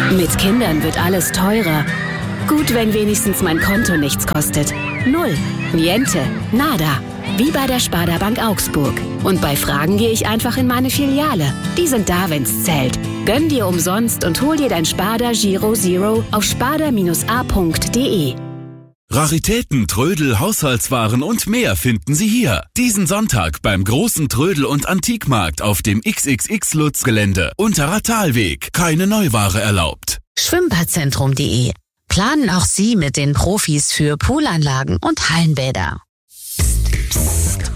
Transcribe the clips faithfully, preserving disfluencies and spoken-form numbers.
Mit Kindern wird alles teurer. Gut, wenn wenigstens mein Konto nichts kostet. Null. Niente. Nada. Wie bei der Sparda Bank Augsburg. Und bei Fragen gehe ich einfach in meine Filiale. Die sind da, wenn's zählt. Gönn dir umsonst und hol dir dein Sparda Giro Zero auf sparda a punkt de. Raritäten, Trödel, Haushaltswaren und mehr finden Sie hier. Diesen Sonntag beim großen Trödel- und Antikmarkt auf dem X X X-Lutz-Gelände. Unterer Talweg. Keine Neuware erlaubt. Schwimmbadzentrum punkt de. Planen auch Sie mit den Profis für Poolanlagen und Hallenbäder. Psst, psst.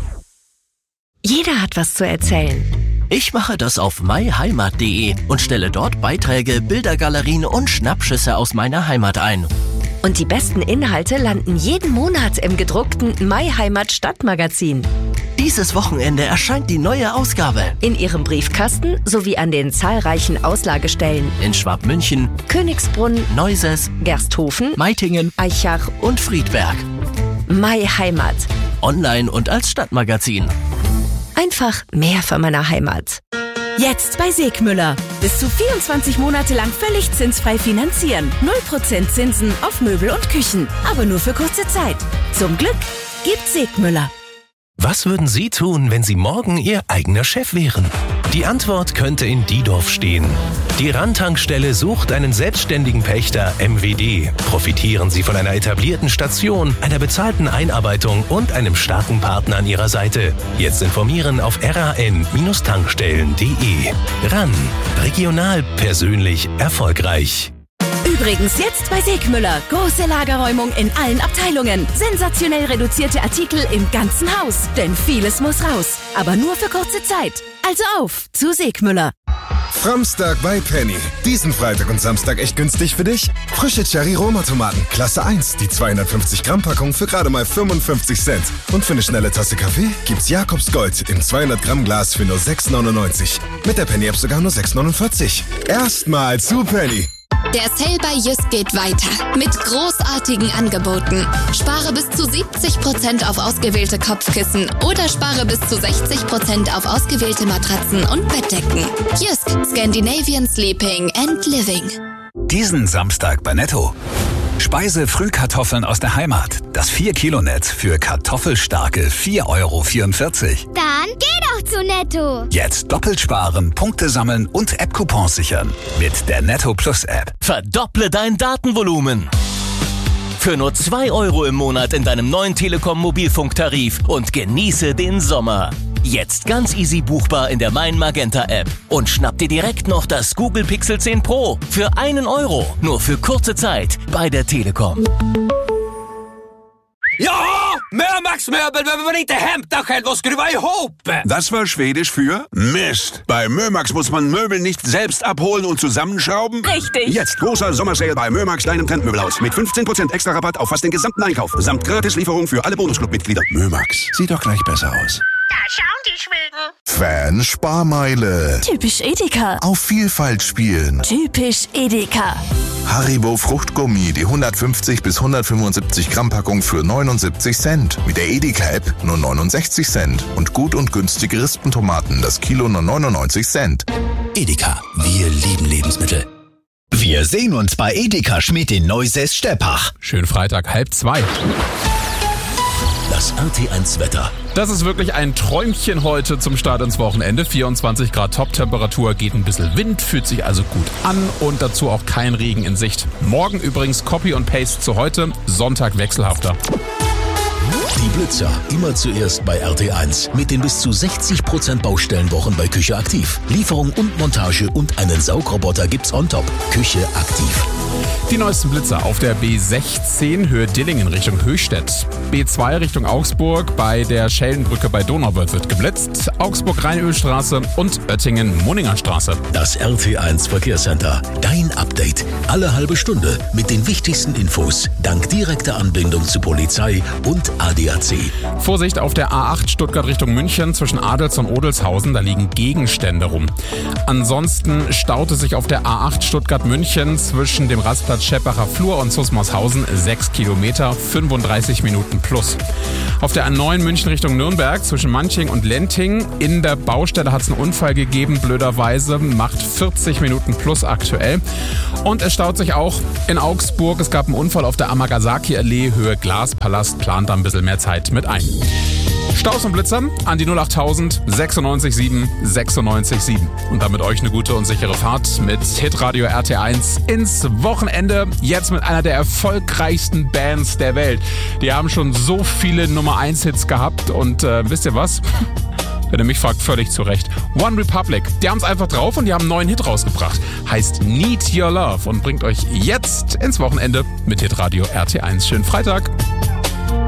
Jeder hat was zu erzählen. Ich mache das auf my heimat punkt de und stelle dort Beiträge, Bildergalerien und Schnappschüsse aus meiner Heimat ein. Und die besten Inhalte landen jeden Monat im gedruckten My Heimat Stadtmagazin. Dieses Wochenende erscheint die neue Ausgabe. In Ihrem Briefkasten sowie an den zahlreichen Auslagestellen. In Schwabmünchen, Königsbrunn, Neuses, Gersthofen, Meitingen, Eichach und Friedberg. My Heimat. Online und als Stadtmagazin. Einfach mehr von meiner Heimat. Jetzt bei Segmüller. Bis zu vierundzwanzig Monate lang völlig zinsfrei finanzieren. null Prozent Zinsen auf Möbel und Küchen. Aber nur für kurze Zeit. Zum Glück gibt Segmüller. Was würden Sie tun, wenn Sie morgen Ihr eigener Chef wären? Die Antwort könnte in Diedorf stehen. Die Randtankstelle sucht einen selbstständigen Pächter M W D. Profitieren Sie von einer etablierten Station, einer bezahlten Einarbeitung und einem starken Partner an Ihrer Seite. Jetzt informieren auf r a n tankstellen punkt de. Ran. Regional, persönlich, erfolgreich. Übrigens jetzt bei Segmüller. Große Lagerräumung in allen Abteilungen. Sensationell reduzierte Artikel im ganzen Haus. Denn vieles muss raus. Aber nur für kurze Zeit. Also auf zu Segmüller. Framstag bei Penny. Diesen Freitag und Samstag echt günstig für dich. Frische Cherry-Roma-Tomaten. Klasse eins. Die zweihundertfünfzig Gramm Packung für gerade mal fünfundfünfzig Cent. Und für eine schnelle Tasse Kaffee gibt's Jakobs Gold im zweihundert Gramm Glas für nur sechs neunundneunzig. Mit der Penny-App sogar nur sechs neunundvierzig. Erstmal zu Penny. Der Sale bei Jysk geht weiter mit großartigen Angeboten. Spare bis zu siebzig Prozent auf ausgewählte Kopfkissen oder spare bis zu sechzig Prozent auf ausgewählte Matratzen und Bettdecken. Jysk, Scandinavian Sleeping and Living. Diesen Samstag bei Netto. Speise-Frühkartoffeln aus der Heimat. Das vier Kilo Netz für kartoffelstarke vier Euro vierundvierzig. Dann geh doch zu Netto. Jetzt doppelt sparen, Punkte sammeln und App-Coupons sichern. Mit der Netto Plus App. Verdopple dein Datenvolumen. Für nur zwei Euro im Monat in deinem neuen Telekom-Mobilfunktarif und genieße den Sommer. Jetzt ganz easy buchbar in der Mein Magenta App. Und schnapp dir direkt noch das Google Pixel zehn Pro für einen Euro. Nur für kurze Zeit bei der Telekom. Ja, Mömax-Möbel behöver man inte hämta själv och skruva ihop. Das war Schwedisch für Mist. Bei Mömax muss man Möbel nicht selbst abholen und zusammenschrauben. Richtig. Jetzt großer Sommersale bei Mömax, deinem Trendmöbelhaus. Mit fünfzehn Prozent extra Rabatt auf fast den gesamten Einkauf. Samt Gratislieferung für alle Bonusclub-Mitglieder. Mömax, sieht doch gleich besser aus. Da schauen die Schweden. Fan-Sparmeile. Typisch Edeka. Auf Vielfalt spielen. Typisch Edeka. Haribo Fruchtgummi, die hundertfünfzig bis hundertfünfundsiebzig Gramm Packung für neunundsiebzig Cent. Mit der Edeka-App nur neunundsechzig Cent. Und gut und günstige Rispentomaten, das Kilo nur neunundneunzig Cent. Edeka, wir lieben Lebensmittel. Wir sehen uns bei Edeka Schmidt in Neusäß-Steppach. Schönen Freitag, halb zwei. Das R T eins Wetter. Das ist wirklich ein Träumchen heute zum Start ins Wochenende. vierundzwanzig Grad Top-Temperatur, geht ein bisschen Wind, fühlt sich also gut an und dazu auch kein Regen in Sicht. Morgen übrigens Copy und Paste zu heute, Sonntag wechselhafter. Die Blitzer, immer zuerst bei R T eins. Mit den bis zu sechzig Prozent Baustellenwochen bei Küche aktiv. Lieferung und Montage und einen Saugroboter gibt's on top. Küche aktiv. Die neuesten Blitzer auf der B sechzehn Höhe Dillingen Richtung Höchstädt. B zwei Richtung Augsburg bei der Schellenbrücke bei Donauwörth wird geblitzt. Augsburg-Rheinölstraße und Oettingen-Munningerstraße. Das R T eins Verkehrscenter. Dein Update. Alle halbe Stunde mit den wichtigsten Infos. Dank direkter Anbindung zu Polizei und A D A C. Vorsicht auf der A acht Stuttgart Richtung München zwischen Adels und Odelshausen, da liegen Gegenstände rum. Ansonsten staut es sich auf der A acht Stuttgart-München zwischen dem Rastplatz Scheppacher Flur und Susmarshausen sechs Kilometer, fünfunddreißig Minuten plus. Auf der A neun München Richtung Nürnberg zwischen Manching und Lenting. In der Baustelle hat es einen Unfall gegeben, blöderweise, macht vierzig Minuten plus aktuell. Und es staut sich auch in Augsburg. Es gab einen Unfall auf der Amagasaki-Allee, Höhe Glaspalast, plant da ein bisschen mehr Zeit mit ein. Staus und Blitzer an die null achttausend sechsundneunzig sieben sechsundneunzig sieben. Und damit euch eine gute und sichere Fahrt mit Hitradio R T eins ins Wochenende. Jetzt mit einer der erfolgreichsten Bands der Welt. Die haben schon so viele Nummer eins Hits gehabt und äh, wisst ihr was? Wenn ihr mich fragt, völlig zu Recht. One Republic, die haben es einfach drauf und die haben einen neuen Hit rausgebracht. Heißt Need Your Love und bringt euch jetzt ins Wochenende mit Hitradio R T eins. Schönen Freitag.